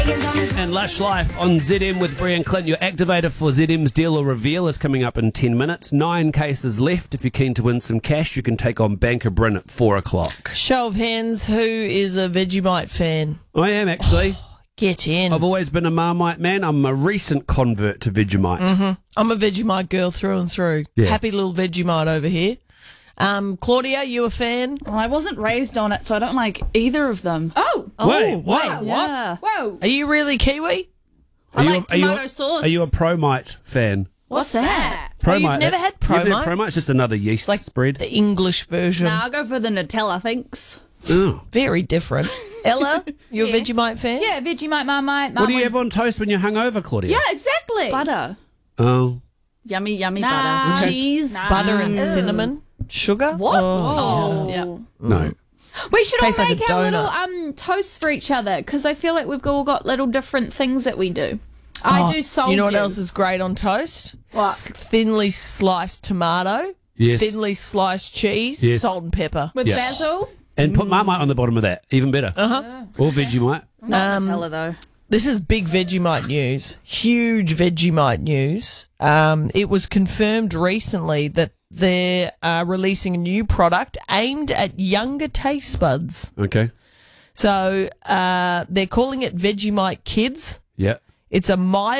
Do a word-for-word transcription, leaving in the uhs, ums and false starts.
And Lush Life on Z M with Brian Clint. Your activator for Z M's Deal or Reveal is coming up in ten minutes. Nine cases left. If you're keen to win some cash, you can take on Banker Bryn at four o'clock. Show of hands, who is a Vegemite fan? I am, actually. Oh, get in. I've always been a Marmite man. I'm a recent convert to Vegemite. Mm-hmm. I'm a Vegemite girl through and through. Yeah. Happy little Vegemite over here. Um, Claudia, you a fan? Well, I wasn't raised on it, so I don't like either of them. Oh, Oh, Wait, wait, what? what? Yeah. whoa. Are you really Kiwi? I like a- are you tomato a, sauce. Are you a Promite fan? What's that? Oh, you've Promite, never that's- had you've never Promite? Promite's just another yeast Like spread. the English version. Nah, I'll go for the Nutella, thanks. Oh. Very different. Ella, you a Yeah. Vegemite fan? Yeah, Vegemite, Marmite. What do you Marmite. have on toast when you're hungover, Claudia? Yeah, exactly. Butter. Oh. Yummy, yummy Nah. butter. Okay. Cheese. Nah. Butter and Ew. cinnamon? Sugar? What? Oh. Oh. Yeah. No. We should Tastes all like make a our donut. little um toasts for each other because I feel like we've all got little different things that we do. I Oh, do soldiers. You know what else is great on toast? What? S- thinly sliced tomato, Yes. thinly sliced cheese, Yes. salt and pepper. with Yeah. basil? And put Marmite on the bottom of that. Even better. Uh-huh. Or Vegemite. Not Um, Nutella, though. This is big Vegemite news, huge Vegemite news. Um, it was confirmed recently that they're uh, releasing a new product aimed at younger taste buds. Okay. So uh, they're calling it Vegemite Kids. Yeah. It's a mild